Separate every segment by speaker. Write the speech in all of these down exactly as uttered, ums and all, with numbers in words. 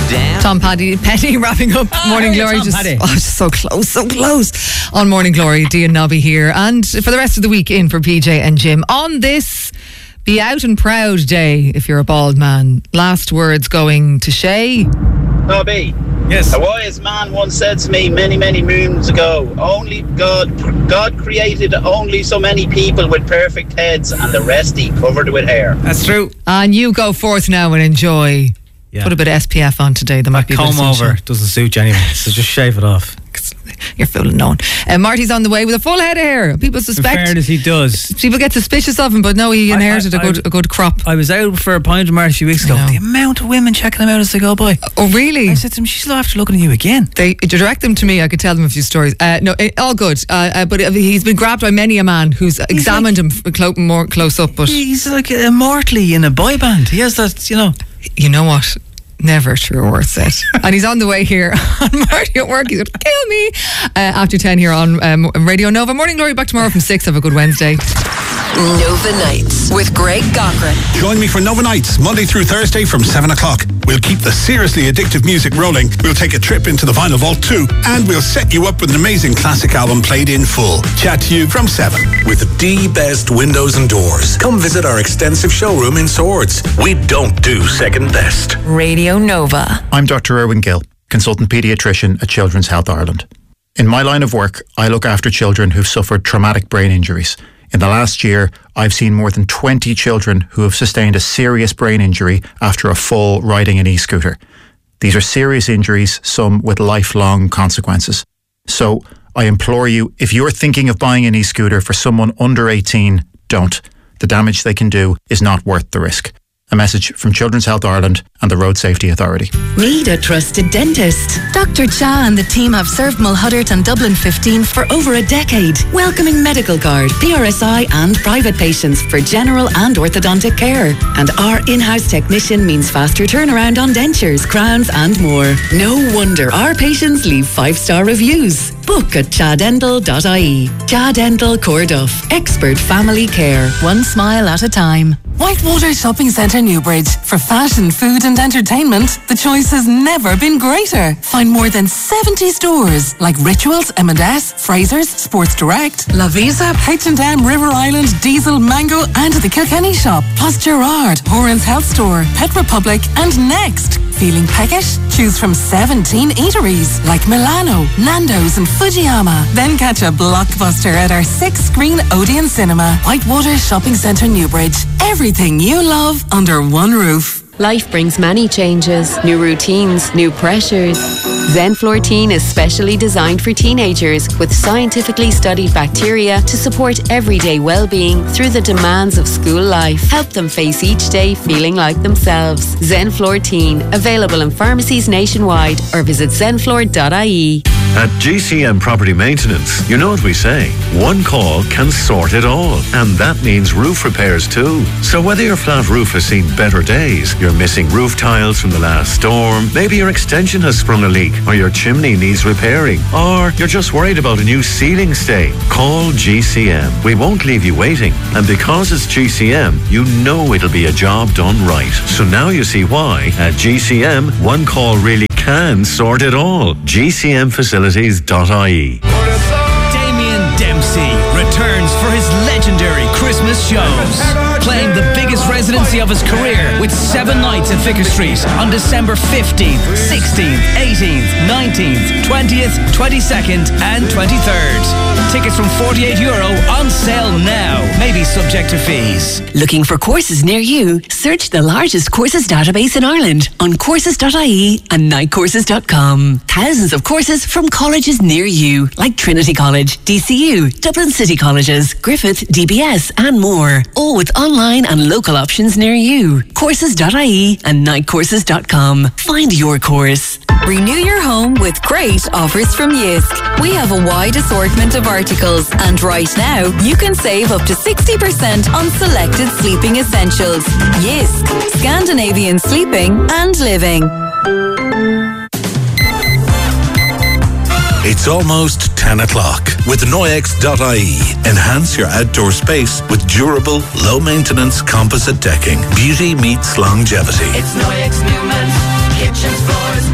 Speaker 1: Damn.
Speaker 2: Tom Paddy, Petty wrapping up
Speaker 1: Oh,
Speaker 2: Morning
Speaker 1: yeah,
Speaker 2: Glory.
Speaker 1: Tom
Speaker 2: Just,
Speaker 1: Paddy.
Speaker 2: oh, just so close, so close. On Morning Glory, Dean Nobby here. And for the rest of the week, in for P J and Jim. On this Be Out and Proud Day, if you're a bald man. Last words going to Shay.
Speaker 3: Nobby.
Speaker 1: Yes.
Speaker 3: A wise man once said to me many, many moons ago, only God God created only so many people with perfect heads and the rest he covered with hair.
Speaker 1: That's true.
Speaker 2: And you go forth now and enjoy.
Speaker 1: Yeah.
Speaker 2: Put a bit of S P F on today. There might be a bit of
Speaker 1: Comb over
Speaker 2: sunshine.
Speaker 1: doesn't suit you anyway, so just shave it off.
Speaker 2: You're fooling no one. Uh, Marty's on the way with a full head of hair. People
Speaker 1: In
Speaker 2: suspect.
Speaker 1: fairness, he does.
Speaker 2: People get suspicious of him, but no, he inherited
Speaker 1: I- I-
Speaker 2: a good a good crop.
Speaker 1: I was out for a pint of Marty a few weeks ago.
Speaker 2: I know.
Speaker 1: The amount of women checking him out as they go by.
Speaker 2: Oh, really?
Speaker 1: I said to him, she's after looking at you again.
Speaker 2: They direct them to me. I could tell them a few stories. Uh, no, eh, all good. Uh, uh, but he's been grabbed by many a man who's examined him f- clo- more close up. But
Speaker 1: He's like immortally in a boy band. He has that, you know.
Speaker 2: you know what? Never a truer word said. And he's on the way here on Marty at Work. He's going to kill me. Uh, after ten here on um, Radio Nova. Morning Glory back tomorrow from six. Have a good Wednesday.
Speaker 4: Nova Nights with Greg Cochran.
Speaker 5: Join me for Nova Nights, Monday through Thursday from seven o'clock. We'll keep the seriously addictive music rolling. We'll take a trip into the Vinyl Vault too. And we'll set you up with an amazing classic album played in full. Chat to you from seven.
Speaker 6: With the best windows and doors. Come visit our extensive showroom in Swords. We don't do second best.
Speaker 4: Radio Nova.
Speaker 7: I'm Doctor Erwin Gill, consultant paediatrician at Children's Health Ireland. In my line of work, I look after children who've suffered traumatic brain injuries. In the last year, I've seen more than twenty children who have sustained a serious brain injury after a fall riding an e-scooter. These are serious injuries, some with lifelong consequences. So I implore you, if you're thinking of buying an e-scooter for someone under eighteen, don't. The damage they can do is not worth the risk. A message from Children's Health Ireland and the Road Safety Authority.
Speaker 8: Need a trusted dentist? Doctor Cha and the team have served Mulhuddart and Dublin fifteen for over a decade, welcoming medical card, P R S I and private patients for general and orthodontic care. And our in-house technician means faster turnaround on dentures, crowns and more. No wonder our patients leave five-star reviews. Book at cha dental dot I E. Cha Dental Corduff. Expert family care. One smile at a time.
Speaker 9: Whitewater Shopping Centre Newbridge. For fashion, food and entertainment, the choice has never been greater. Find more than seventy stores like Rituals, M and S, Fraser's, Sports Direct, La Visa, H and M, River Island, Diesel, Mango and the Kilkenny Shop, plus Gerard, Horan's Health Store, Pet Republic and Next. Feeling peckish? Choose from seventeen eateries like Milano, Nando's and Fujiyama. Then catch a blockbuster at our six-screen Odeon Cinema. Whitewater Shopping Centre Newbridge. Everything you love under one roof.
Speaker 10: Life brings many changes, new routines, new pressures. Zenflortine is specially designed for teenagers with scientifically studied bacteria to support everyday well-being through the demands of school life. Help them face each day feeling like themselves. Zenflortine, available in pharmacies nationwide or visit zenflor dot I E.
Speaker 11: At G C M Property Maintenance, you know what we say. One call can sort it all. And that means roof repairs too. So whether your flat roof has seen better days, you're missing roof tiles from the last storm, maybe your extension has sprung a leak, or your chimney needs repairing, or you're just worried about a new ceiling stain, call G C M. We won't leave you waiting. And because it's G C M, you know it'll be a job done right. So now you see why at G C M, one call really can sort it all. G C M facilities dot I E.
Speaker 12: Damien Dempsey returns for his legendary Christmas shows, playing the biggest residency of his career with seven nights at Vicar Street on December fifteenth, sixteenth, eighteenth, nineteenth, twentieth, twenty-second and twenty-third. Tickets from forty-eight euro on sale now. Maybe subject to fees.
Speaker 8: Looking for courses near you? Search the largest courses database in Ireland on courses dot I E and night courses dot com. Thousands of courses from colleges near you, like Trinity College, D C U, Dublin City Colleges, Griffith, D B S and more. All with online and local options near you. courses dot I E and night courses dot com. Find your course.
Speaker 4: Renew your home with great offers from Jysk. We have a wide assortment of articles, and right now you can save up to sixty percent on selected sleeping essentials. Jysk, Scandinavian sleeping and living.
Speaker 6: It's almost ten o'clock. With Noyex dot I E, enhance your outdoor space with durable, low-maintenance composite decking. Beauty meets longevity.
Speaker 13: It's Noyex Newman, kitchens, floors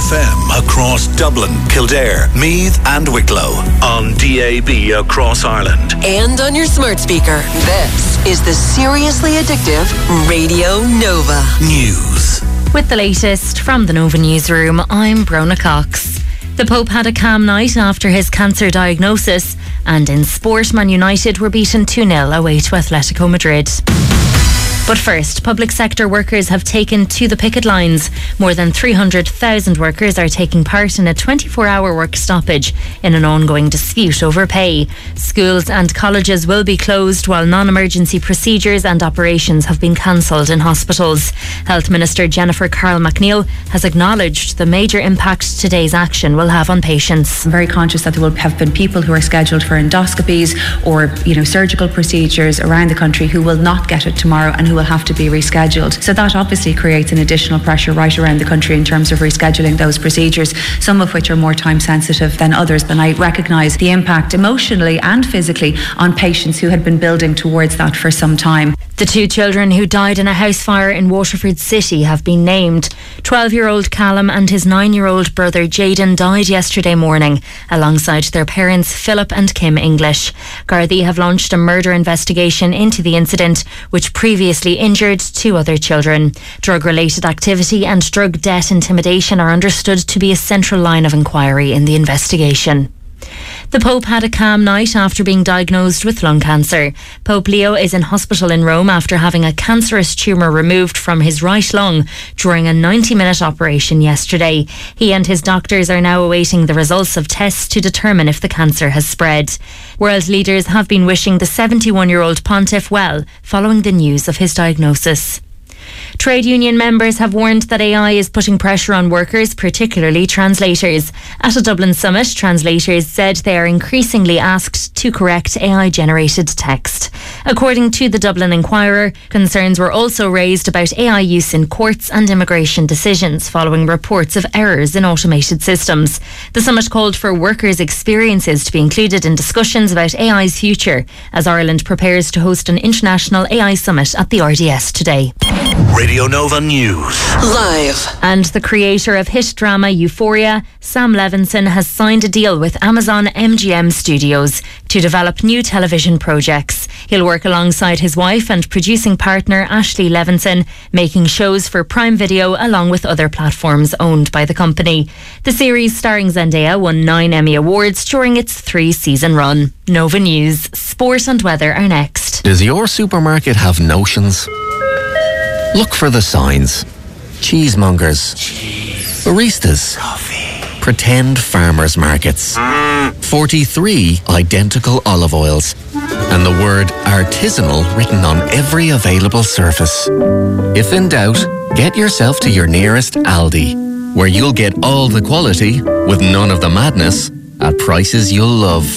Speaker 6: F M across Dublin, Kildare, Meath and Wicklow. On D A B across Ireland.
Speaker 4: And on your smart speaker. This is the Seriously Addictive Radio Nova
Speaker 6: News.
Speaker 13: With the latest from the Nova Newsroom, I'm Brona Cox. The Pope had a calm night after his cancer diagnosis, and in sport, Man United were beaten two nil away to Atletico Madrid. But first, public sector workers have taken to the picket lines. More than three hundred thousand workers are taking part in a twenty-four hour work stoppage in an ongoing dispute over pay. Schools and colleges will be closed while non-emergency procedures and operations have been cancelled in hospitals. Health Minister Jennifer Carl McNeil has acknowledged the major impact today's action will have on patients.
Speaker 14: I'm very conscious that there will have been people who are scheduled for endoscopies or, you know, surgical procedures around the country who will not get it tomorrow and who will have to be rescheduled. So that obviously creates an additional pressure right around the country in terms of rescheduling those procedures, some of which are more time sensitive than others. And I recognise the impact emotionally and physically on patients who had been building towards that for some time.
Speaker 13: The two children who died in a house fire in Waterford City have been named. twelve-year-old Callum and his nine-year-old brother Jaden died yesterday morning alongside their parents Philip and Kim English. Gardaí have launched a murder investigation into the incident, which previously injured two other children. Drug-related activity and drug debt intimidation are understood to be a central line of inquiry in the investigation. The Pope had a calm night after being diagnosed with lung cancer. Pope Leo is in hospital in Rome after having a cancerous tumour removed from his right lung during a ninety minute operation yesterday. He and his doctors are now awaiting the results of tests to determine if the cancer has spread. World leaders have been wishing the seventy-one-year-old pontiff well following the news of his diagnosis. Trade union members have warned that A I is putting pressure on workers, particularly translators. At a Dublin summit, translators said they are increasingly asked to correct A I-generated text. According to the Dublin Inquirer, concerns were also raised about A I use in courts and immigration decisions following reports of errors in automated systems. The summit called for workers' experiences to be included in discussions about A I's future, as Ireland prepares to host an international A I summit at the R D S today.
Speaker 6: Radio Nova News.
Speaker 4: Live.
Speaker 13: And the creator of hit drama Euphoria, Sam Levinson, has signed a deal with Amazon M G M Studios to develop new television projects. He'll work alongside his wife and producing partner Ashley Levinson, making shows for Prime Video along with other platforms owned by the company. The series starring Zendaya won nine Emmy Awards during its three-season run. Nova News, sport and weather are next.
Speaker 15: Does your supermarket have notions? Look for the signs. Cheesemongers. Cheese. Baristas. Coffee. Pretend farmers markets. Mm. forty-three identical olive oils. And the word artisanal written on every available surface. If in doubt, get yourself to your nearest Aldi, where you'll get all the quality with none of the madness at prices you'll love.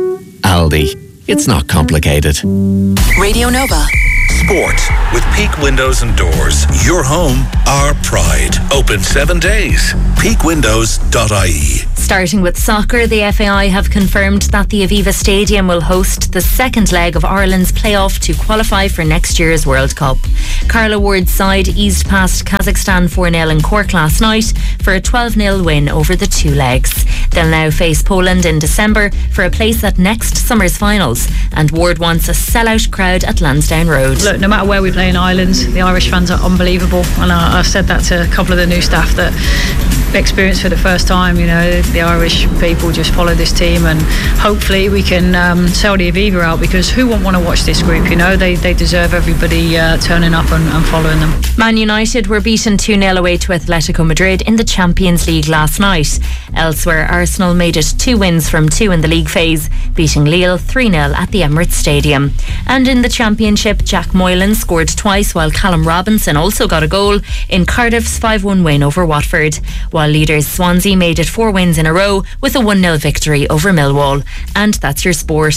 Speaker 15: Aldi. It's not complicated.
Speaker 4: Radio Nova.
Speaker 6: Sport with Peak Windows and Doors. Your home, our pride. Open seven days. peak windows dot I E.
Speaker 13: Starting with soccer, the F A I have confirmed that the Aviva Stadium will host the second leg of Ireland's playoff to qualify for next year's World Cup. Carla Ward's side eased past Kazakhstan four nil in Cork last night for a twelve nil win over the two legs. They'll now face Poland in December for a place at next summer's finals, and Ward wants a sellout crowd at Lansdowne Road.
Speaker 16: Look, no matter where we play in Ireland, the Irish fans are unbelievable, and I, I've said that to a couple of the new staff that experience for the first time. You know, the Irish people just follow this team, and hopefully we can um, sell the Aviva out, because who won't want to watch this group? You know, they, they deserve everybody uh, turning up and, and following them.
Speaker 13: Man United were beaten two nil away to Atletico Madrid in the Champions League last night. Elsewhere, Arsenal made it two wins from two in the league phase, beating Lille three nil at the Emirates Stadium. And in the Championship, Jack Moylan scored twice, while Callum Robinson also got a goal in Cardiff's five one win over Watford, while leaders Swansea made it four wins in a row with a one nil victory over Millwall. And that's your sport.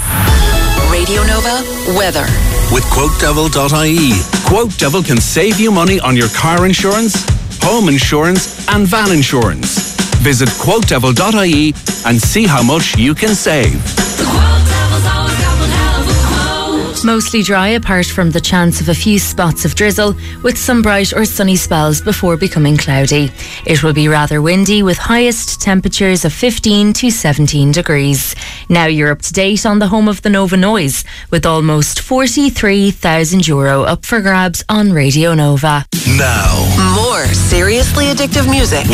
Speaker 4: Radio Nova weather.
Speaker 17: With quote devil dot I E. Quote Devil can save you money on your car insurance, home insurance and van insurance. Visit quote devil dot I E and see how much you can save.
Speaker 18: The Quote Devil's always got one hell of a quote.
Speaker 13: Mostly dry apart from the chance of a few spots of drizzle, with some bright or sunny spells before becoming cloudy. It will be rather windy with highest temperatures of fifteen to seventeen degrees. Now you're up to date on the home of the Nova Noise, with almost forty-three thousand euro up for grabs on Radio Nova.
Speaker 6: Now,
Speaker 18: more seriously addictive music.